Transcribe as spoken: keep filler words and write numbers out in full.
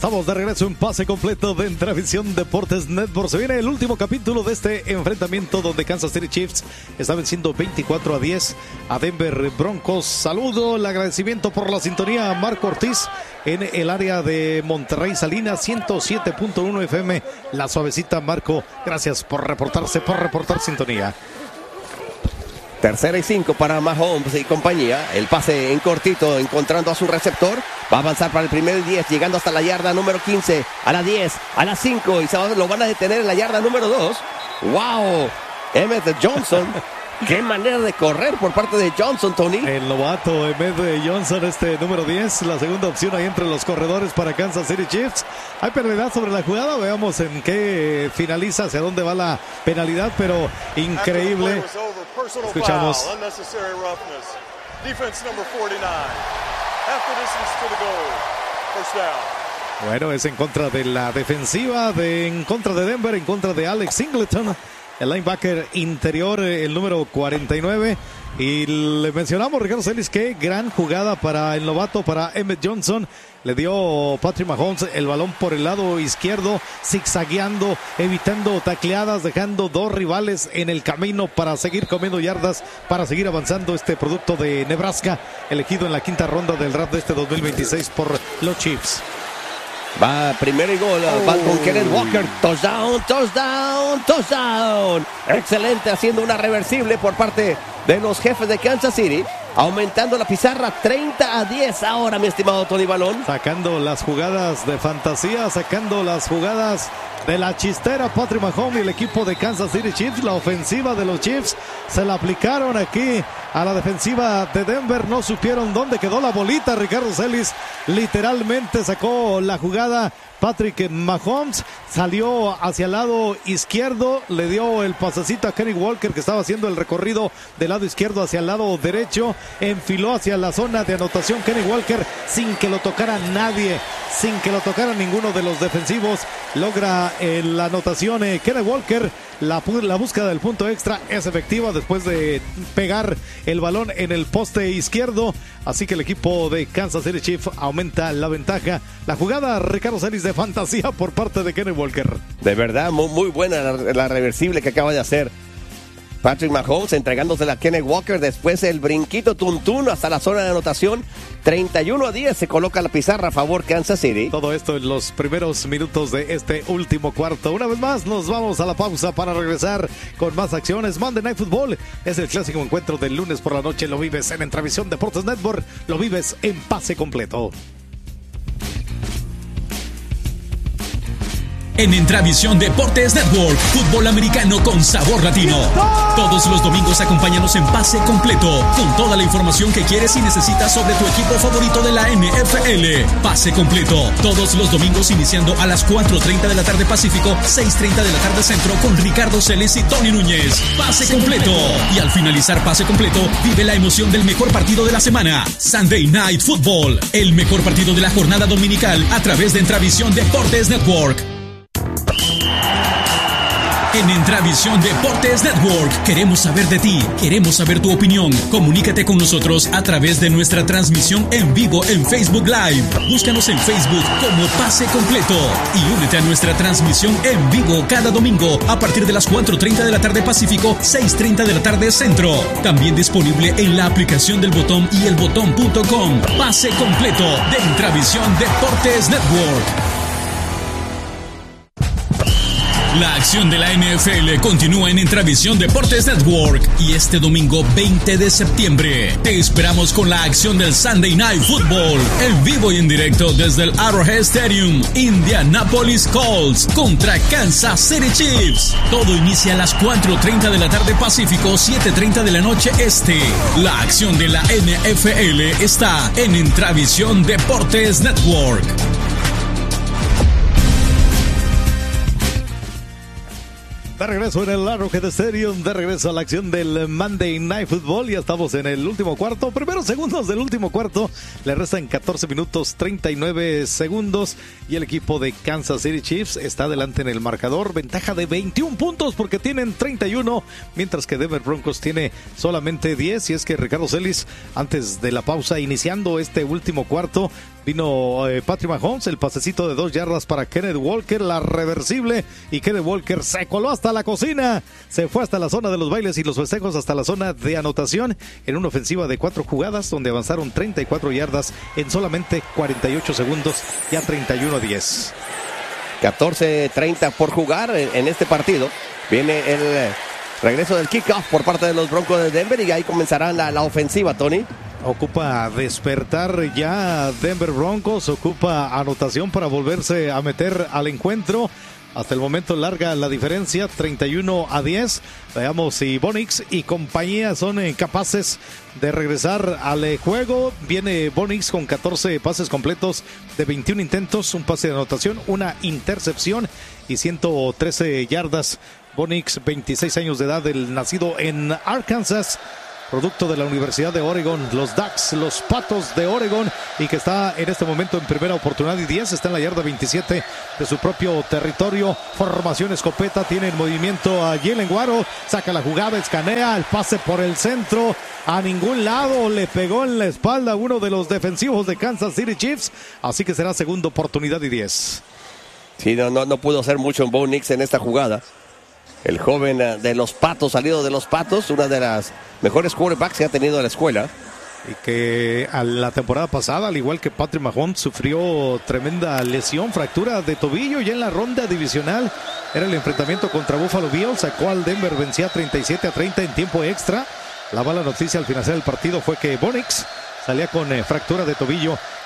estamos de regreso en Pase Completo de Entravisión Deportes Network. Se viene el último capítulo de este enfrentamiento donde Kansas City Chiefs está venciendo veinticuatro a diez a Denver Broncos. Saludo, el agradecimiento por la sintonía a Marco Ortiz en el área de Monterrey Salinas, ciento siete punto uno F M. La suavecita, Marco, gracias por reportarse, por reportar sintonía. Tercera y cinco para Mahomes y compañía. El pase en cortito, encontrando a su receptor. Va a avanzar para el primer diez, llegando hasta la yarda número quince, a la diez, a la cinco. Y se va, lo van a detener en la yarda número dos. ¡Wow! Emmett Johnson. ¡Qué manera de correr por parte de Johnson, Tony! El novato Emmett Johnson, este número diez, la segunda opción ahí entre los corredores para Kansas City Chiefs. Hay penalidad sobre la jugada, veamos en qué finaliza, hacia dónde va la penalidad, pero increíble. Escuchamos. Bueno, es en contra de la defensiva, de, en contra de Denver, en contra de Alex Singleton. El linebacker interior, el número cuarenta y nueve. Y le mencionamos, Ricardo Celis, qué gran jugada para el novato, para Emmett Johnson. Le dio Patrick Mahomes el balón por el lado izquierdo, zigzagueando, evitando tacleadas, dejando dos rivales en el camino para seguir comiendo yardas, para seguir avanzando este producto de Nebraska, elegido en la quinta ronda del draft de este dos mil veintiséis por los Chiefs. Va primero y gol, oh. Va con Kenneth Walker, touchdown, touchdown, touchdown. Excelente, haciendo una reversible por parte de los jefes de Kansas City, aumentando la pizarra treinta a diez ahora, mi estimado Tony Balón. Sacando las jugadas de fantasía, sacando las jugadas de la chistera Patrick Mahomes y el equipo de Kansas City Chiefs. La ofensiva de los Chiefs se la aplicaron aquí a la defensiva de Denver. No supieron dónde quedó la bolita. Ricardo Celis literalmente sacó la jugada. Patrick Mahomes salió hacia el lado izquierdo, le dio el pasecito a Kenny Walker, que estaba haciendo el recorrido del lado izquierdo hacia el lado derecho, enfiló hacia la zona de anotación Kenny Walker sin que lo tocara nadie, sin que lo tocara ninguno de los defensivos. Logra eh, la anotación eh, Kenny Walker. La, la búsqueda del punto extra es efectiva después de pegar el balón en el poste izquierdo. Así que el equipo de Kansas City Chiefs aumenta la ventaja. La jugada, Ricardo Celis, de fantasía por parte de Kenny Walker. De verdad, muy, muy buena la, la reversible que acaba de hacer Patrick Mahomes, entregándosela a Kenneth Walker. Después el brinquito tuntún hasta la zona de anotación. treinta y uno a diez se coloca la pizarra a favor Kansas City. Todo esto en los primeros minutos de este último cuarto. Una vez más nos vamos a la pausa para regresar con más acciones. Monday Night Football es el clásico encuentro del lunes por la noche. Lo vives en Entravisión Deportes Network. Lo vives en Pase Completo. En Entravisión Deportes Network, fútbol americano con sabor latino. Todos los domingos acompáñanos en Pase Completo, con toda la información que quieres y necesitas sobre tu equipo favorito de la N F L. Pase Completo, todos los domingos iniciando a las cuatro treinta de la tarde Pacífico, seis treinta de la tarde Centro, con Ricardo Celis y Tony Núñez. Pase Completo. Y al finalizar Pase Completo, vive la emoción del mejor partido de la semana. Sunday Night Football, el mejor partido de la jornada dominical a través de Entravisión Deportes Network. En Entravisión Deportes Network queremos saber de ti, queremos saber tu opinión. Comunícate con nosotros a través de nuestra transmisión en vivo en Facebook Live. Búscanos en Facebook como Pase Completo y únete a nuestra transmisión en vivo cada domingo a partir de las cuatro treinta de la tarde Pacífico, seis treinta de la tarde Centro. También disponible en la aplicación del Botón y el botón punto com. Pase Completo de Entravisión Deportes Network. La acción de la N F L continúa en Entravisión Deportes Network y este domingo veinte de septiembre te esperamos con la acción del Sunday Night Football en vivo y en directo desde el Arrowhead Stadium. Indianapolis Colts contra Kansas City Chiefs. Todo inicia a las cuatro treinta de la tarde Pacífico, siete treinta de la noche Este. La acción de la N F L está en Entravisión Deportes Network. De regreso en el Arrowhead Stadium, de regreso a la acción del Monday Night Football. Ya estamos en el último cuarto, primeros segundos del último cuarto. Le restan catorce minutos, treinta y nueve segundos. Y el equipo de Kansas City Chiefs está adelante en el marcador. Ventaja de veintiún puntos porque tienen treinta y uno, mientras que Denver Broncos tiene solamente diez. Y es que Ricardo Celis, antes de la pausa, iniciando este último cuarto, Vino eh, Patrick Mahomes, el pasecito de dos yardas para Kenneth Walker, la reversible, y Kenneth Walker se coló hasta la cocina, se fue hasta la zona de los bailes y los festejos, hasta la zona de anotación, en una ofensiva de cuatro jugadas, donde avanzaron treinta y cuatro yardas en solamente cuarenta y ocho segundos, ya treinta y uno a diez. catorce treinta por jugar en este partido. Viene el regreso del kickoff por parte de los Broncos de Denver y ahí comenzará la, la ofensiva, Tony. Ocupa despertar ya Denver Broncos, ocupa anotación para volverse a meter al encuentro. Hasta el momento larga la diferencia, treinta y uno a diez. Veamos si Bo Nix y compañía son eh, capaces de regresar al eh, juego. Viene Bo Nix con catorce pases completos de veintiún intentos, un pase de anotación, una intercepción y ciento trece yardas. Bo Nix, veintiséis años de edad, el nacido en Arkansas, producto de la Universidad de Oregon, los Ducks, los Patos de Oregon, y que está en este momento en primera oportunidad y diez, está en la yarda veintisiete de su propio territorio. Formación escopeta, tiene en movimiento a Jalen Waddle, saca la jugada, escanea, el pase por el centro, a ningún lado, le pegó en la espalda a uno de los defensivos de Kansas City Chiefs, así que será segunda oportunidad y diez. Sí, no, no, no pudo hacer mucho en Bo Nix en esta jugada. El joven de los Patos, salido de los Patos, una de las mejores quarterbacks que ha tenido la escuela. Y que a la temporada pasada, al igual que Patrick Mahomes, sufrió tremenda lesión, fractura de tobillo, y en la ronda divisional era el enfrentamiento contra Buffalo Bills, sacó al Denver, vencía treinta y siete a treinta en tiempo extra. La mala noticia al finalizar el partido fue que Bo Nix salía con eh, fractura de tobillo